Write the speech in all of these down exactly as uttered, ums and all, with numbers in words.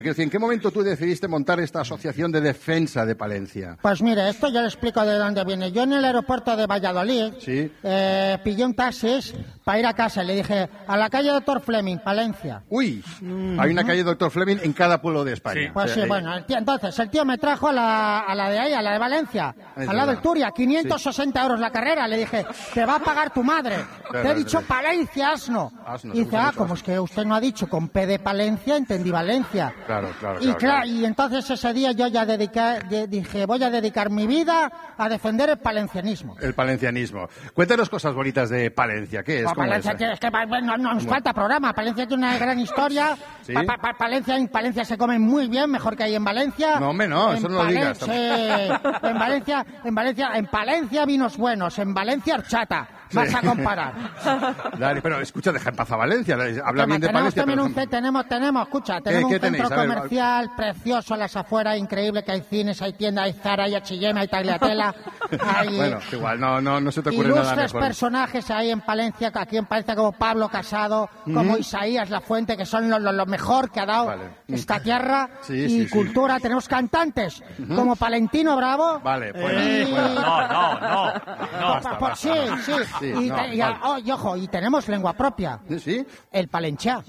Quiero decir, ¿en qué momento tú decidiste montar esta asociación de defensa de Palencia? Pues mire, esto ya le explico de dónde viene. Yo en el aeropuerto de Valladolid ¿Sí? eh, pillé un taxi para ir a casa. Le dije, a la calle Doctor Fleming, Palencia. Uy, mm-hmm. Hay una calle Doctor Fleming en cada pueblo de España. Sí. Pues sí, bueno, el tío, entonces el tío me trajo a la, a la de ahí, a la de Valencia, es al lado del Turia, quinientos sesenta sí. euros la carrera. Le dije, te va a pagar tu madre. Claro, te he dicho Palencia, asno. asno y dice, ah, como es que usted no ha dicho con P de Palencia, entendí Valencia. Claro, claro, y claro. claro. Y entonces ese día yo ya dediqué, de, dije, voy a dedicar mi vida a defender el palencianismo. El palencianismo. Cuéntanos cosas bonitas de Palencia. ¿Qué es? No, Palencia, es? es que no, no nos falta programa. Palencia tiene una gran historia. ¿Sí? Pa, pa, Palencia, en Palencia se come muy bien, mejor que ahí en Valencia. No, hombre, no, eso no lo digas. Sí, en Valencia, en Valencia, en Palencia vinos buenos, en Valencia horchata. Sí. Vas a comparar. Dale, pero escucha, deja en paz a Valencia. Habla bien de tenemos Palencia. También pero... un, tenemos, tenemos, escucha, tenemos ¿Qué, un qué centro tenéis? comercial ver, precioso a las afueras, increíble, que hay cines, hay tiendas, hay Zara, hay H y M, hay Tagliatella. Hay, bueno, igual, no, no, no se te ocurre nada mejor. Ilustres personajes ahí en Palencia, aquí en Palencia, como Pablo Casado, mm-hmm. como Isaías La Fuente, que son lo, lo, lo mejor que ha dado vale. esta tierra sí, y sí, cultura. Sí. Tenemos cantantes, uh-huh. como Palentino Bravo. Vale, pues y... no, no, no, no. Basta, basta. Sí, sí. sí y, no, te, y, vale. oh, y ojo, y tenemos lengua propia. ¿Sí? El palenchá.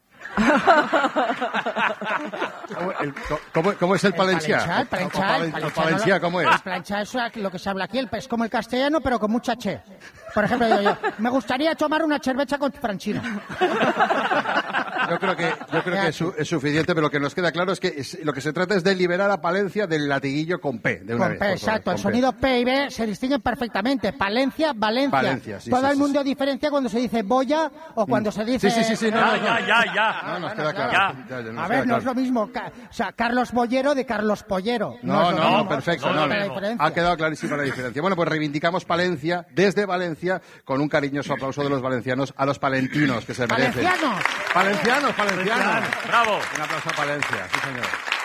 ¿Cómo, el, cómo, ¿Cómo es el palenciá? El palenchá, el palenchá, palenchá, ¿cómo es? El palenchá es lo que se habla aquí, es como el castellano, pero con mucha che. Por ejemplo, digo yo, me gustaría tomar una cerveza con Franchino. Yo creo que, yo creo que es, su, es suficiente, pero lo que nos queda claro es que es, lo que se trata es de liberar a Palencia del latiguillo con P. De una con vez, P, exacto. El sonido P y B se distinguen perfectamente. Palencia, Valencia. Valencia sí, Todo sí, el sí, mundo sí. diferencia cuando se dice boya o cuando se dice... Sí, sí, sí. sí no, ya, no, ya, ya, ya. No, nos queda claro. Ya. Ya, ya, nos a queda ver, claro. no es lo mismo. O sea, Carlos Bollero de Carlos Pollero. No, no, no, no, no perfecto. no, No, no, no, ha quedado clarísima la diferencia. Bueno, pues reivindicamos Palencia desde Valencia con un cariñoso aplauso de los valencianos a los palentinos que se merecen. ¡Valencianos! ¡Valencianos, valencianos! ¡Bravo! Un aplauso a Palencia, sí señor.